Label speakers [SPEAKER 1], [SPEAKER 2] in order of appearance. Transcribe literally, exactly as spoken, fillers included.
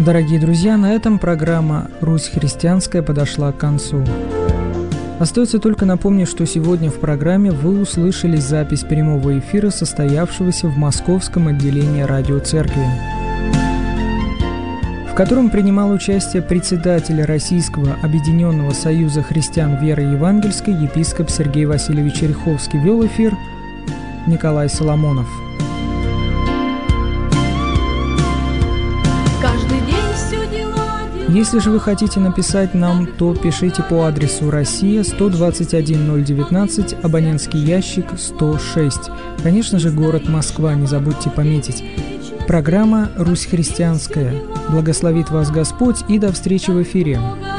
[SPEAKER 1] Дорогие друзья, на этом программа «Русь христианская» подошла к концу. Остается только напомнить, что сегодня в программе вы услышали запись прямого эфира, состоявшегося в московском отделении радиоцеркви, в котором принимал участие председатель Российского Объединенного Союза Христиан Веры Евангельской епископ Сергей Васильевич Ореховский. Вел эфир Николай Соломонов. Если же вы хотите написать нам, то пишите по адресу Россия, сто двадцать один ноль девятнадцать, абонентский ящик сто шесть. Конечно же, город Москва, не забудьте пометить. Программа «Русь христианская». Благословит вас Господь и до встречи в эфире.